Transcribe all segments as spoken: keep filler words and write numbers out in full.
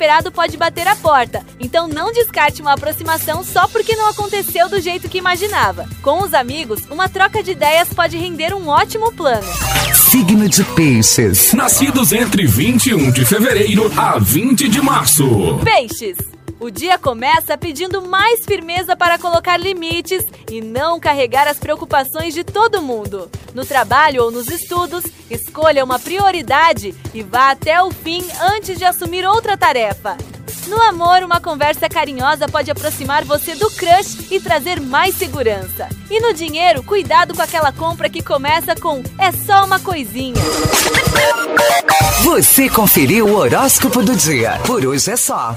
inesperado pode bater a porta, então não descarte uma aproximação só porque não aconteceu do jeito que imaginava. Com os amigos, uma troca de ideias pode render um ótimo plano. Signo de Peixes. Nascidos entre vinte e um de fevereiro a vinte de março. Peixes. O dia começa pedindo mais firmeza para colocar limites e não carregar as preocupações de todo mundo. No trabalho ou nos estudos, escolha uma prioridade e vá até o fim antes de assumir outra tarefa. No amor, uma conversa carinhosa pode aproximar você do crush e trazer mais segurança. E no dinheiro, cuidado com aquela compra que começa com "é só uma coisinha". Você conferiu o horóscopo do dia. Por hoje é só.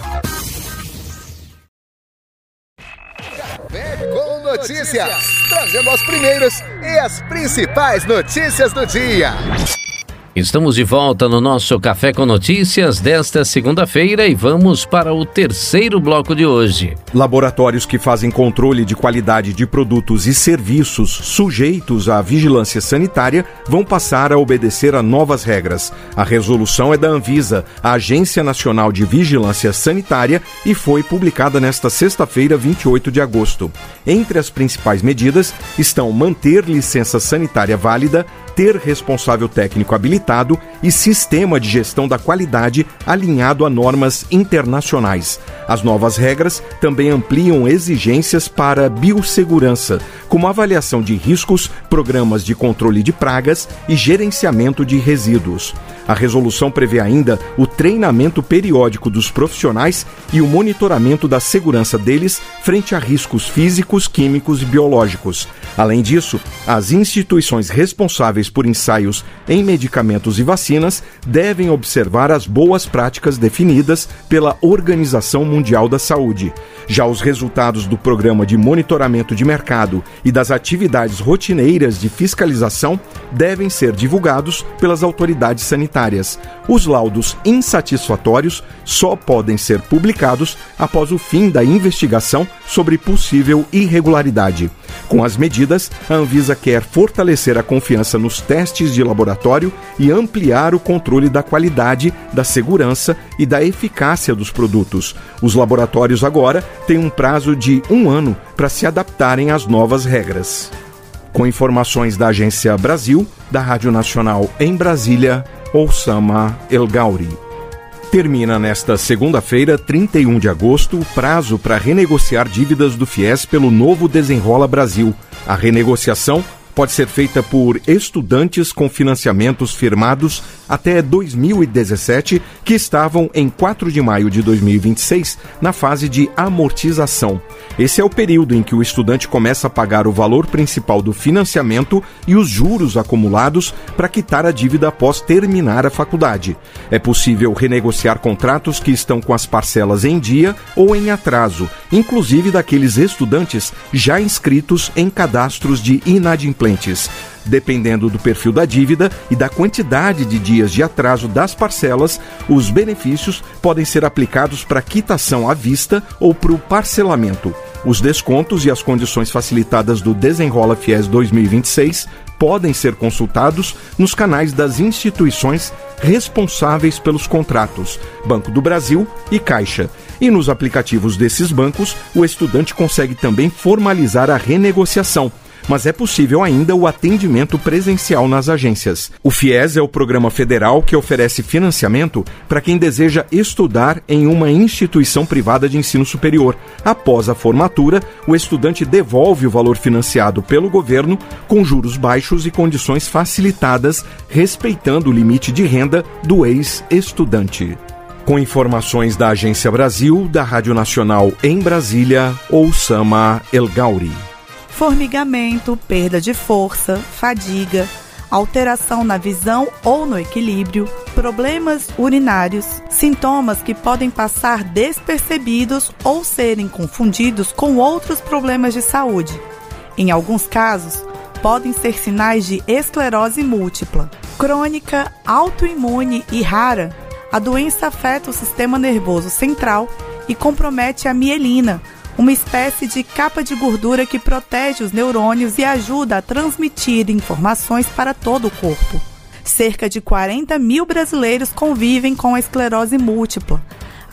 Café com Notícias, trazendo as primeiras e as principais notícias do dia. Estamos de volta no nosso Café com Notícias desta segunda-feira e vamos para o terceiro bloco de hoje. Laboratórios que fazem controle de qualidade de produtos e serviços sujeitos à vigilância sanitária vão passar a obedecer a novas regras. A resolução é da Anvisa, a Agência Nacional de Vigilância Sanitária, e foi publicada nesta sexta-feira, vinte e oito de agosto. Entre as principais medidas estão manter licença sanitária válida, ter responsável técnico habilitado e sistema de gestão da qualidade alinhado a normas internacionais. As novas regras também ampliam exigências para biossegurança, como avaliação de riscos, programas de controle de pragas e gerenciamento de resíduos. A resolução prevê ainda o treinamento periódico dos profissionais e o monitoramento da segurança deles frente a riscos físicos, químicos e biológicos. Além disso, as instituições responsáveis por ensaios em medicamentos e vacinas devem observar as boas práticas definidas pela Organização Mundial da Saúde. Já os resultados do programa de monitoramento de mercado e das atividades rotineiras de fiscalização devem ser divulgados pelas autoridades sanitárias. Os laudos insatisfatórios só podem ser publicados após o fim da investigação sobre possível irregularidade. Com as medidas, a Anvisa quer fortalecer a confiança nos testes de laboratório e ampliar o controle da qualidade, da segurança e da eficácia dos produtos. Os laboratórios agora têm um prazo de um ano para se adaptarem às novas regras. Com informações da Agência Brasil, da Rádio Nacional em Brasília, Oussama El Gauri. Termina nesta segunda-feira, trinta e um de agosto, o prazo para renegociar dívidas do FIES pelo novo Desenrola Brasil. A renegociação pode ser feita por estudantes com financiamentos firmados até dois mil e dezessete, que estavam em quatro de maio de dois mil e vinte e seis na fase de amortização. Esse é o período em que o estudante começa a pagar o valor principal do financiamento e os juros acumulados para quitar a dívida após terminar a faculdade. É possível renegociar contratos que estão com as parcelas em dia ou em atraso, inclusive daqueles estudantes já inscritos em cadastros de inadimplentes. Dependendo do perfil da dívida e da quantidade de dias de atraso das parcelas, os benefícios podem ser aplicados para quitação à vista ou para o parcelamento. Os descontos e as condições facilitadas do Desenrola FIES dois mil e vinte e seis podem ser consultados nos canais das instituições responsáveis pelos contratos, Banco do Brasil e Caixa. E nos aplicativos desses bancos, o estudante consegue também formalizar a renegociação, mas é possível ainda o atendimento presencial nas agências. O FIES é o programa federal que oferece financiamento para quem deseja estudar em uma instituição privada de ensino superior. Após a formatura, o estudante devolve o valor financiado pelo governo com juros baixos e condições facilitadas, respeitando o limite de renda do ex-estudante. Com informações da Agência Brasil, da Rádio Nacional em Brasília, Oussama El Gauri. Formigamento, perda de força, fadiga, alteração na visão ou no equilíbrio, problemas urinários, sintomas que podem passar despercebidos ou serem confundidos com outros problemas de saúde. Em alguns casos, podem ser sinais de esclerose múltipla, crônica, autoimune e rara. A doença afeta o sistema nervoso central e compromete a mielina, uma espécie de capa de gordura que protege os neurônios e ajuda a transmitir informações para todo o corpo. Cerca de quarenta mil brasileiros convivem com a esclerose múltipla.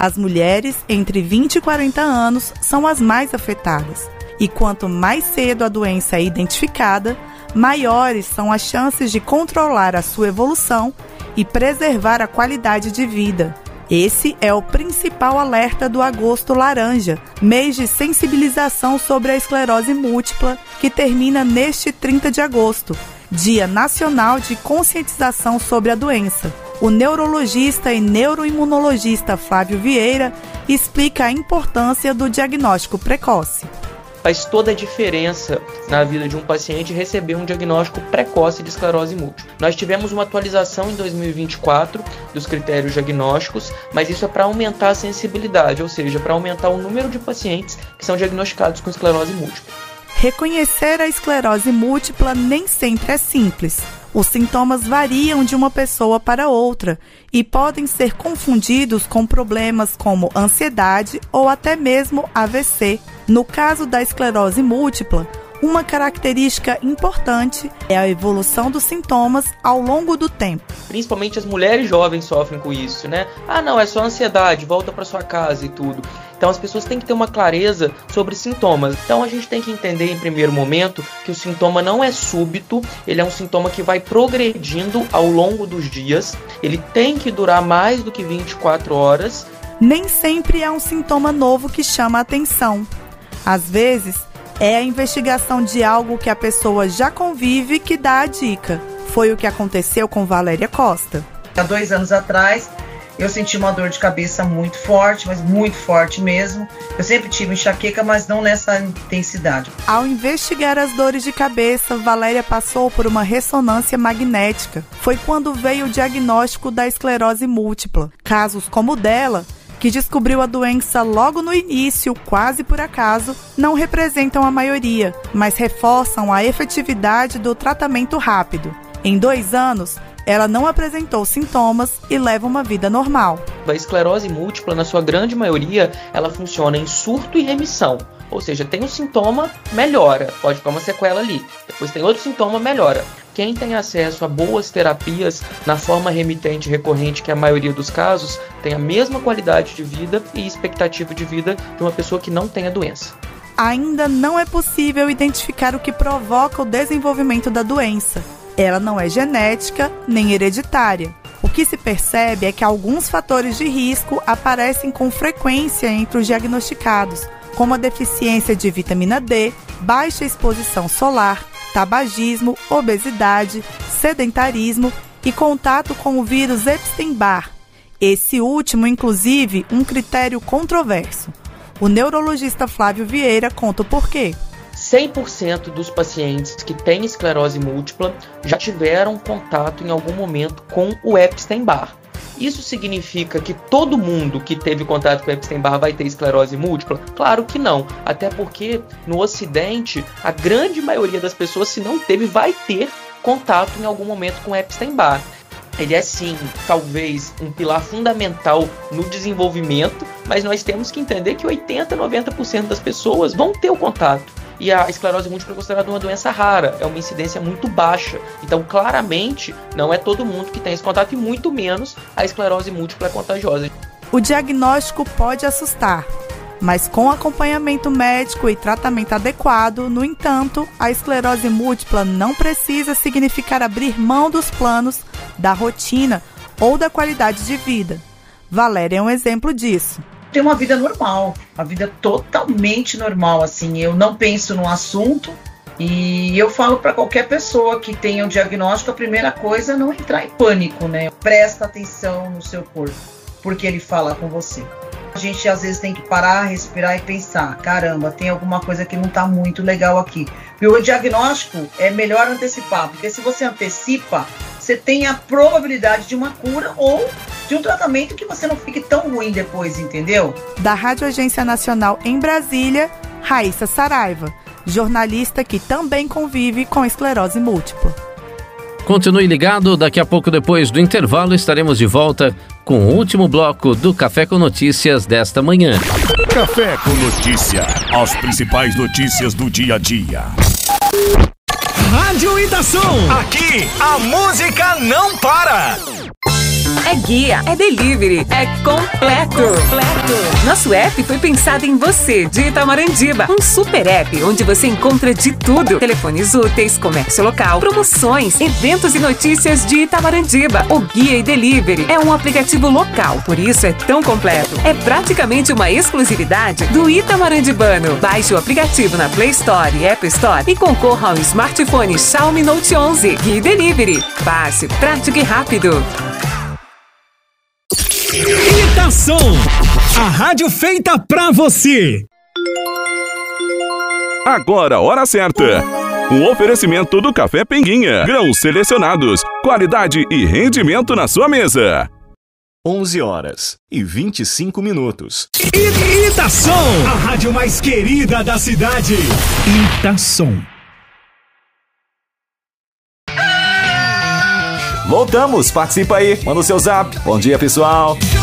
As mulheres entre vinte e quarenta anos são as mais afetadas. E quanto mais cedo a doença é identificada, maiores são as chances de controlar a sua evolução e preservar a qualidade de vida. Esse é o principal alerta do Agosto Laranja, mês de sensibilização sobre a esclerose múltipla, que termina neste trinta de agosto, Dia Nacional de Conscientização sobre a Doença. O neurologista e neuroimunologista Flávio Vieira explica a importância do diagnóstico precoce. Faz toda a diferença na vida de um paciente receber um diagnóstico precoce de esclerose múltipla. Nós tivemos uma atualização em dois mil e vinte e quatro dos critérios diagnósticos, mas isso é para aumentar a sensibilidade, ou seja, para aumentar o número de pacientes que são diagnosticados com esclerose múltipla. Reconhecer a esclerose múltipla nem sempre é simples. Os sintomas variam de uma pessoa para outra e podem ser confundidos com problemas como ansiedade ou até mesmo A V C. No caso da esclerose múltipla, uma característica importante é a evolução dos sintomas ao longo do tempo. Principalmente as mulheres jovens sofrem com isso, né? Ah, não, é só ansiedade, volta para sua casa e tudo. Então as pessoas têm que ter uma clareza sobre sintomas. Então a gente tem que entender em primeiro momento que o sintoma não é súbito, ele é um sintoma que vai progredindo ao longo dos dias, ele tem que durar mais do que vinte e quatro horas. Nem sempre é um sintoma novo que chama a atenção. Às vezes, é a investigação de algo que a pessoa já convive que dá a dica. Foi o que aconteceu com Valéria Costa. Há dois anos atrás, eu senti uma dor de cabeça muito forte, mas muito forte mesmo. Eu sempre tive enxaqueca, mas não nessa intensidade. Ao investigar as dores de cabeça, Valéria passou por uma ressonância magnética. Foi quando veio o diagnóstico da esclerose múltipla. Casos como o dela, que descobriu a doença logo no início, quase por acaso, não representam a maioria, mas reforçam a efetividade do tratamento rápido. Em dois anos, ela não apresentou sintomas e leva uma vida normal. A esclerose múltipla, na sua grande maioria, ela funciona em surto e remissão. Ou seja, tem um sintoma, melhora, pode ficar uma sequela ali. Depois tem outro sintoma, melhora. Quem tem acesso a boas terapias na forma remitente recorrente, que é a maioria dos casos, tem a mesma qualidade de vida e expectativa de vida de uma pessoa que não tem a doença. Ainda não é possível identificar o que provoca o desenvolvimento da doença. Ela não é genética nem hereditária. O que se percebe é que alguns fatores de risco aparecem com frequência entre os diagnosticados, como a deficiência de vitamina D, baixa exposição solar, tabagismo, obesidade, sedentarismo e contato com o vírus Epstein-Barr. Esse último, inclusive, um critério controverso. O neurologista Flávio Vieira conta o porquê. cem por cento dos pacientes que têm esclerose múltipla já tiveram contato em algum momento com o Epstein-Barr. Isso significa que todo mundo que teve contato com o Epstein-Barr vai ter esclerose múltipla? Claro que não, até porque no Ocidente a grande maioria das pessoas, se não teve, vai ter contato em algum momento com o Epstein-Barr. Ele é sim, talvez, um pilar fundamental no desenvolvimento, mas nós temos que entender que oitenta, noventa por cento das pessoas vão ter o contato. E a esclerose múltipla é considerada uma doença rara, é uma incidência muito baixa. Então, claramente, não é todo mundo que tem esse contato e muito menos a esclerose múltipla é contagiosa. O diagnóstico pode assustar, mas com acompanhamento médico e tratamento adequado, no entanto, a esclerose múltipla não precisa significar abrir mão dos planos, da rotina ou da qualidade de vida. Valéria é um exemplo disso. Ter uma vida normal, uma vida totalmente normal, assim, eu não penso no assunto e eu falo para qualquer pessoa que tenha o diagnóstico, a primeira coisa é não entrar em pânico, né? Presta atenção no seu corpo, porque ele fala com você. A gente às vezes tem que parar, respirar e pensar, caramba, tem alguma coisa que não está muito legal aqui. E o diagnóstico é melhor antecipar, porque se você antecipa, você tem a probabilidade de uma cura ou de um tratamento que você não fique tão ruim depois, entendeu? Da Rádio Agência Nacional em Brasília, Raíssa Saraiva, jornalista que também convive com esclerose múltipla. Continue ligado, daqui a pouco depois do intervalo estaremos de volta com o último bloco do Café com Notícias desta manhã. Café com Notícia, as principais notícias do dia a dia. Rádio Itação, aqui a música não para. É guia, é delivery, é completo. completo. Nosso app foi pensado em você, de Itamarandiba. Um super app onde você encontra de tudo. Telefones úteis, comércio local, promoções, eventos e notícias de Itamarandiba. O Guia e Delivery é um aplicativo local, por isso é tão completo. É praticamente uma exclusividade do Itamarandibano. Baixe o aplicativo na Play Store e App Store e concorra ao smartphone Xiaomi Note onze. Guia e Delivery. Fácil, prático e rápido. Itação, a rádio feita pra você. Agora, hora certa. Um oferecimento do Café Pinguinha. Grãos selecionados, qualidade e rendimento na sua mesa. onze horas e vinte e cinco minutos. Itação, a rádio mais querida da cidade. Itação. Voltamos, participa aí, manda o seu zap. Bom dia, pessoal.